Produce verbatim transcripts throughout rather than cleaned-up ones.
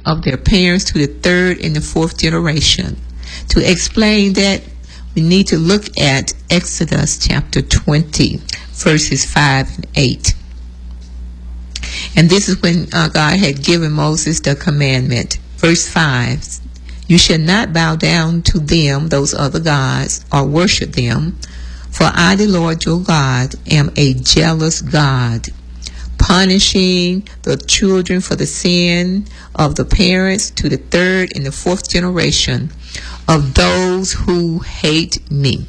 of their parents to the third and the fourth generation. To explain that, we need to look at Exodus chapter twenty, verses five and eight. And this is when uh, God had given Moses the commandment. Verse five, you shall not bow down to them, those other gods, or worship them, for I, the Lord your God, am a jealous God, punishing the children for the sin of the parents to the third and the fourth generation of those who hate me.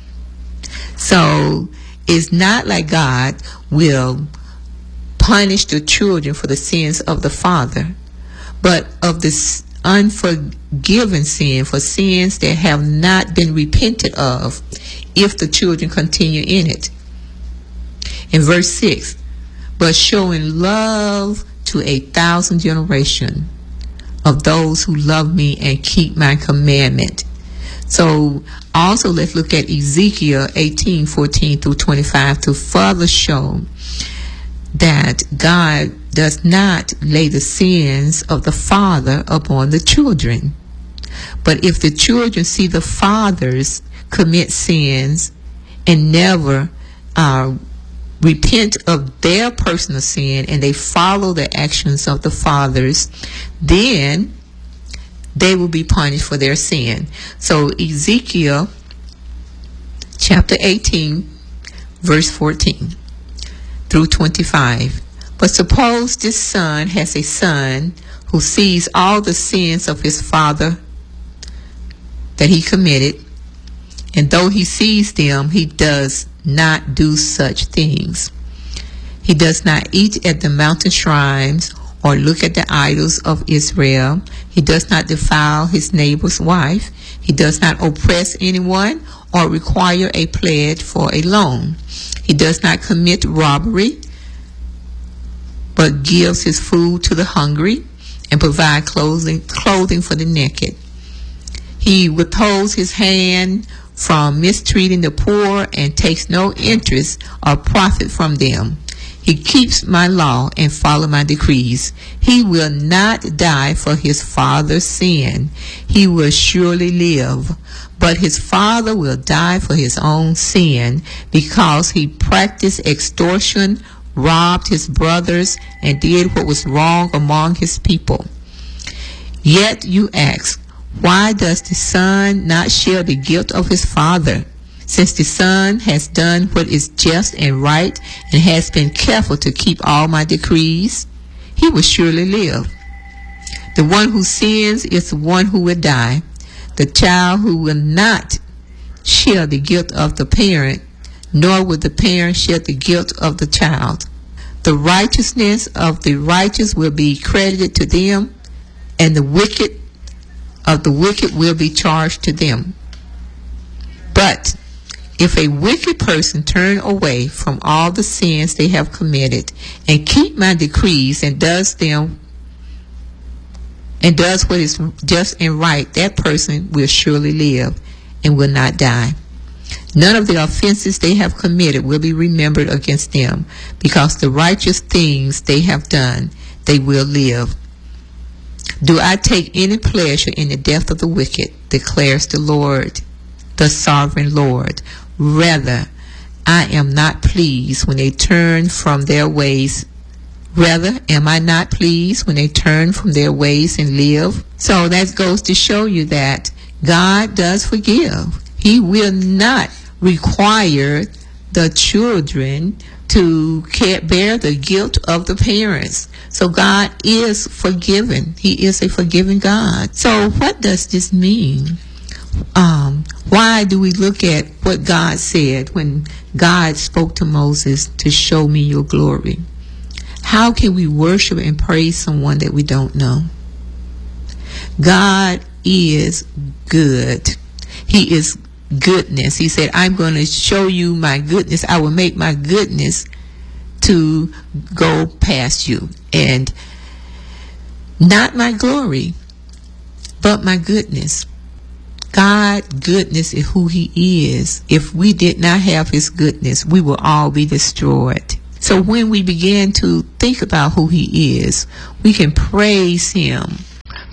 So it's not like God will punish the children for the sins of the father, but of the unforgiven sin, for sins that have not been repented of, if the children continue in it. In verse six, but showing love to a thousand generation of those who love me and keep my commandment. So also let's look at Ezekiel eighteen, fourteen through twenty-five to further show that God does not lay the sins of the father upon the children. But if the children see the fathers commit sins and never uh, repent of their personal sin, and they follow the actions of the fathers, then they will be punished for their sin. So Ezekiel chapter eighteen, verse fourteen through twenty-five. But suppose this son has a son who sees all the sins of his father that he committed, and though he sees them, he does not do such things. He does not eat at the mountain shrines or look at the idols of Israel. He does not defile his neighbor's wife. He does not oppress anyone or require a pledge for a loan. He does not commit robbery, but gives his food to the hungry and provide clothing, clothing for the naked. He withholds his hand from mistreating the poor and takes no interest or profit from them. He keeps my law and follow my decrees. He will not die for his father's sin. He will surely live. But his father will die for his own sin, because he practiced extortion, robbed his brothers, and did what was wrong among his people. Yet you ask, why does the son not share the guilt of his father? Since the son has done what is just and right and has been careful to keep all my decrees, he will surely live. The one who sins is the one who will die. The child who will not share the guilt of the parent, nor will the parent share the guilt of the child. The righteousness of the righteous will be credited to them, and the wicked of the wicked will be charged to them. But if a wicked person turn away from all the sins they have committed and keep my decrees and does them and does what is just and right, that person will surely live and will not die. None of the offenses they have committed will be remembered against them, because the righteous things they have done, they will live. Do I take any pleasure in the death of the wicked, declares the Lord, the sovereign Lord? Rather, I am not pleased when they turn from their ways. Rather, am I not pleased when they turn from their ways and live? So that goes to show you that God does forgive. He will not require the children to bear the guilt of the parents. So God is forgiving. He is a forgiving God. So what does this mean? Um, why do we look at what God said when God spoke to Moses to show me your glory? How can we worship and praise someone that we don't know? God is good. He is goodness. He said, I'm going to show you my goodness. I will make my goodness to go past you. And not my glory, but my goodness. God, goodness is who he is. If we did not have his goodness, we will all be destroyed. So when we begin to think about who he is, we can praise him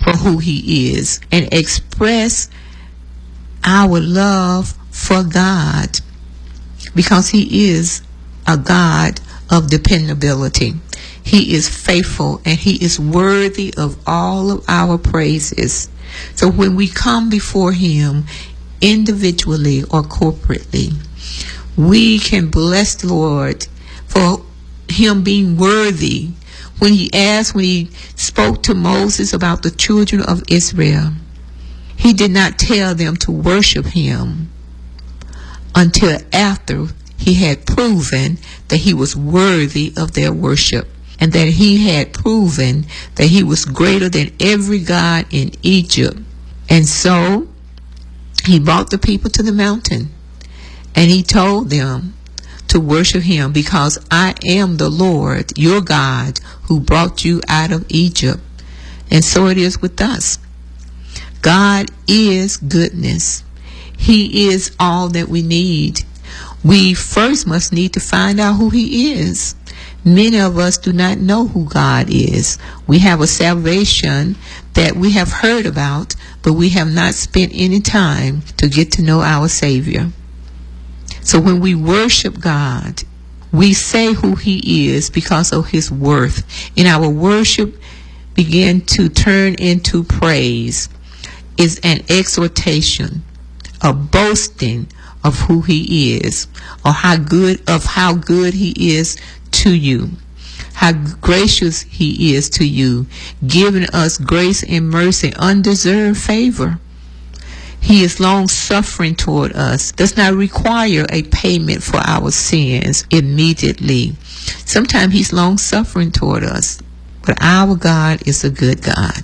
for who he is and express our love for God, because he is a God of dependability. He is faithful and he is worthy of all of our praises. So when we come before him individually or corporately, we can bless the Lord for him being worthy. When he asked, when he spoke to Moses about the children of Israel, he did not tell them to worship him until after he had proven that he was worthy of their worship, and that he had proven that he was greater than every god in Egypt. And so he brought the people to the mountain, and he told them to worship him, because I am the Lord your God who brought you out of Egypt. And so it is with us. God is goodness. He is all that we need. We first must need to find out who he is. Many of us do not know who God is. We have a salvation that we have heard about, but we have not spent any time to get to know our Savior. So when we worship God, we say who he is because of his worth. And our worship begin to turn into praise. Is an exhortation, a boasting of who he is, or how good of how good he is to you, how gracious he is to you, giving us grace and mercy, undeserved favor. He is long suffering toward us, does not require a payment for our sins immediately. Sometimes he's long suffering toward us, but our God is a good God.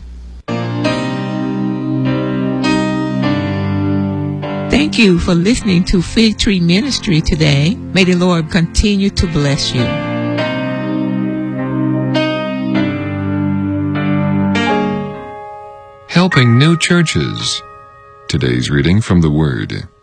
Thank you for listening to Fig Tree Ministry today. May the Lord continue to bless you. Helping new churches. Today's reading from the Word.